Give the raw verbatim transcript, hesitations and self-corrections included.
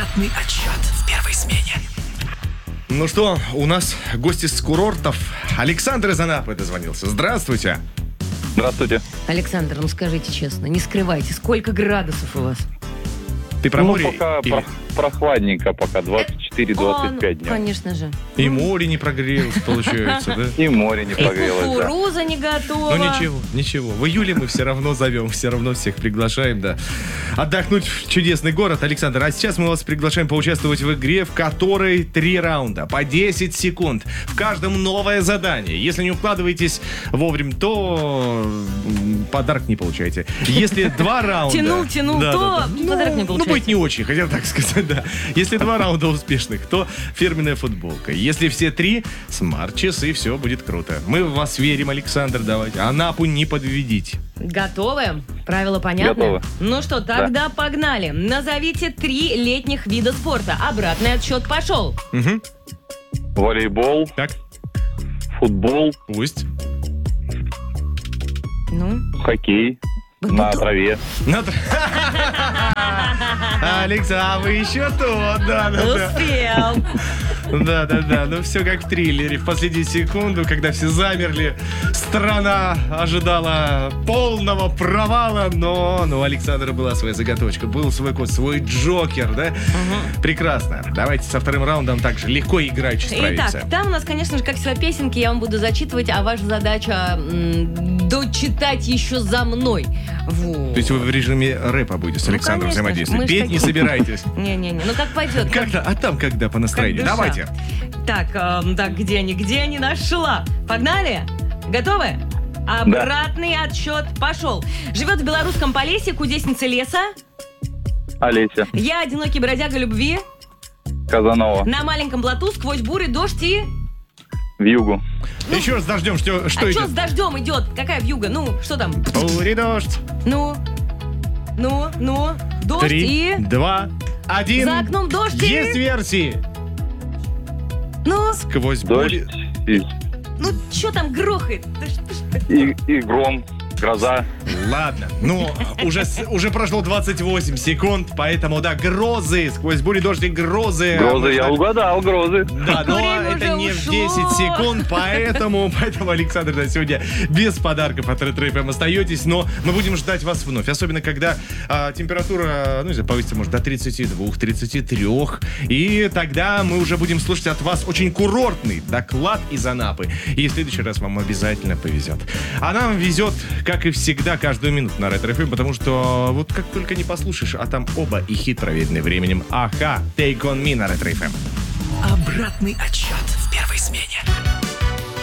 Обратный отсчет в первой смене. Ну что, у нас гости с курортов. Александр из Анапы дозвонился. Здравствуйте. Здравствуйте. Александр, ну скажите честно, не скрывайте, сколько градусов у вас? Ты про ну, море пока или... про- прохладненько, пока двадцать четыре двадцать пять О, ну, дней. конечно же. И море не прогрелось, получается, да? И море не И прогрелось, да. кукуруза не готова. Ну ничего, ничего. В июле мы все равно зовем, все равно всех приглашаем, да. Отдохнуть в чудесный город, Александр. А сейчас мы вас приглашаем поучаствовать в игре, в которой три раунда по десять секунд. В каждом новое задание. Если не укладываетесь вовремя, то м, подарок не получаете. Если два раунда... Тянул, тянул, Да, то да, да. подарок не Ну, получаете. будет не очень, хотел так сказать, да. Если два раунда успешных, то фирменная футболка. Если все три, смарт-часы, все будет круто. Мы в вас верим, Александр, давайте. Анапу не подведите. Готовы? Правила понятны? Готовы. Ну что, тогда погнали. Назовите три летних вида спорта. Обратный отсчет пошел. Угу. Волейбол, Так, футбол, пусть. Ну, хоккей на траве. Надо- Алекс, а вы еще то? Да, да, да. успел. Да, да, да. Ну все как в триллере. В последнюю секунду, когда все замерли, страна ожидала полного провала, но, но у Александра была своя заготовочка, был свой код, свой джокер, да? Прекрасно. Давайте со вторым раундом также легко и играючи справимся. Итак, там у нас, конечно же, как всегда, песенки я вам буду зачитывать, а ваша задача м, дочитать еще за мной. Вот. То есть вы в режиме рэпа будете с Ну, Александром конечно. взаимодействовать. Мы ж Петь не такие. собираетесь. Не-не-не, ну как пойдет. Когда? А там когда по настроению? душа. Давайте. Так, эм, так, где они, где они нашла? Погнали? Готовы? Обратный отсчет пошел. Живет в белорусском Полесье кудесница леса. Олеся, Я одинокий бродяга любви. Казанова, На маленьком плоту сквозь буры, дождь и... вьюгу. Еще раз дождем, что, что а идет. что с дождем идет? Какая вьюга? Ну, что там? Бури дождь. Ну, ну, ну, дождь Три, и... два, один. За окном дождь и... Есть версии. Ну, Сквозь Дождь бури. и, ну, что там грохает? Да что ж и, и гром, гроза. Ладно, ну, уже, с- уже прошло двадцать восемь секунд, поэтому, да, грозы, сквозь бури, дождь и грозы. Грозы, я Можно- угадал, грозы. Да, но Время это уже не в ушло. десять секунд, поэтому, поэтому, Александр, да, сегодня без подарков от Ретро эф эм остаетесь, но мы будем ждать вас вновь, особенно когда а, температура, ну, не знаю, повысится, может, до тридцати двух - тридцати трёх, и тогда мы уже будем слушать от вас очень курортный доклад из Анапы, и в следующий раз вам обязательно повезет. А нам везет, как и всегда, каждую минуту на Ретро эф эм, потому что вот как только не послушаешь, а там оба и хит, проверенный временем. Аха, Take on Me на Ретро эф эм. Обратный отсчет в первой смене.